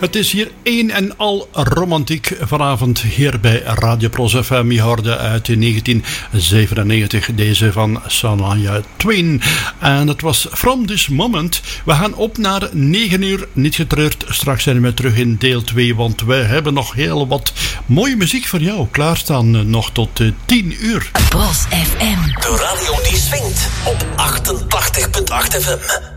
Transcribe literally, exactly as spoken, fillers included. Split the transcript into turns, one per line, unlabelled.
Het is hier een en al romantiek vanavond hier bij Radio Pros F M. Je hoorde uit negentien zevenennegentig deze van Shania Twain. En het was From This Moment. We gaan op naar negen uur. Niet getreurd, straks zijn we terug in deel twee, want wij hebben nog heel wat mooie muziek voor jou klaarstaan. Nog tot tien uur.
Pros F M.
De radio die swingt op achtentachtig komma acht F M.